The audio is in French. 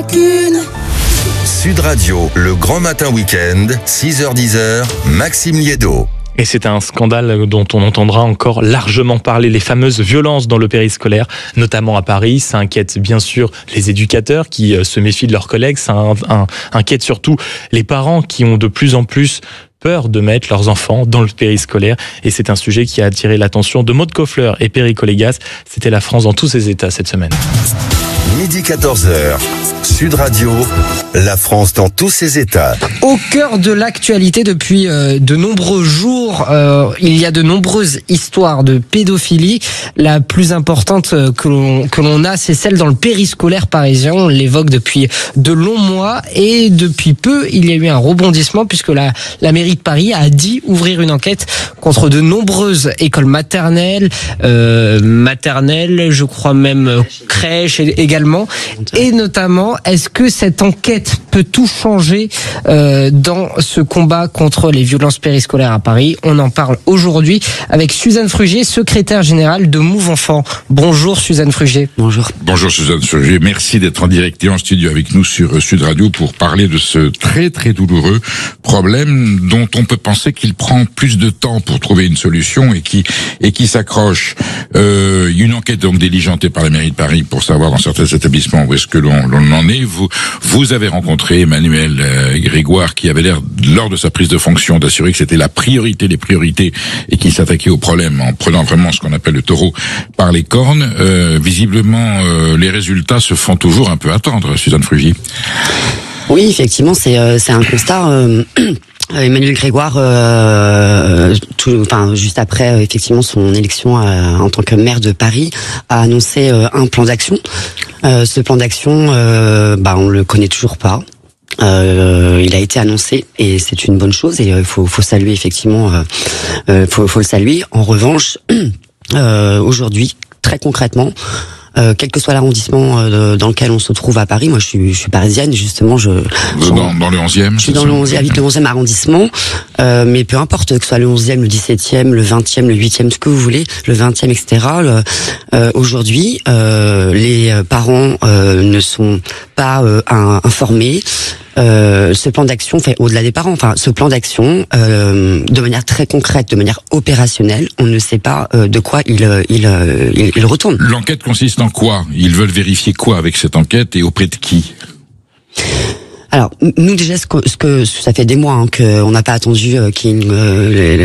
chacune. Sud Radio, le grand matin week-end, 6h-10h, Maxime Liédo. Et c'est un scandale dont on entendra encore largement parler, les fameuses violences dans le périscolaire, notamment à Paris. Ça inquiète bien sûr les éducateurs qui se méfient de leurs collègues. Ça inquiète surtout les parents qui ont de plus en plus peur de mettre leurs enfants dans le périscolaire. Et c'est un sujet qui a attiré l'attention de Maud Koffler et Perry Colégas. C'était la France dans tous ses états cette semaine. Midi 14h, Sud Radio, la France dans tous ses états. Au cœur de l'actualité depuis de nombreux jours, il y a de nombreuses histoires de pédophilie. La plus importante que l'on a, c'est celle dans le périscolaire parisien. On l'évoque depuis de longs mois et depuis peu, il y a eu un rebondissement puisque la mairie de Paris a dit ouvrir une enquête contre de nombreuses écoles maternelles, je crois même crèches également. Et notamment, est-ce que cette enquête peut tout changer dans ce combat contre les violences périscolaires à Paris? On en parle aujourd'hui avec Suzanne Frugier, secrétaire générale de Move Enfants. Bonjour Suzanne Frugier. Bonjour. Bonjour Suzanne Frugier. Merci d'être en direct et en studio avec nous sur Sud Radio pour parler de ce très très douloureux problème dont on peut penser qu'il prend plus de temps pour trouver une solution et qui s'accroche. Une enquête donc diligentée par la mairie de Paris pour savoir dans certains établissements où est-ce que l'on en est. Vous avez rencontré Emmanuel Grégoire qui avait l'air, lors de sa prise de fonction, d'assurer que c'était la priorité des priorités et qui s'attaquait au problème en prenant vraiment ce qu'on appelle le taureau par les cornes. Visiblement, les résultats se font toujours un peu attendre, Suzanne Frugier. Oui, effectivement, c'est un constat. Emmanuel Grégoire, juste après effectivement son élection en tant que maire de Paris, a annoncé un plan d'action. Ce plan d'action, on le connaît toujours pas. Il a été annoncé et c'est une bonne chose et il faut saluer effectivement. Faut le saluer. En revanche, aujourd'hui, très concrètement. Quel que soit l'arrondissement dans lequel on se trouve à Paris, moi je suis parisienne justement. Vous êtes dans le 11e. Je suis dans le 11e arrondissement, mais peu importe que ce soit le 11e, le 17e, le 20e, le 8e, ce que vous voulez, le 20e, etc. Aujourd'hui, les parents ne sont pas informés. Ce plan d'action fait au-delà des parents. Enfin, ce plan d'action, de manière très concrète, de manière opérationnelle, on ne sait pas de quoi il retourne. L'enquête consiste en quoi? Ils veulent vérifier quoi avec cette enquête et auprès de qui? Alors, nous déjà, ce que ça fait des mois qu'on n'a pas attendu qu'il y ait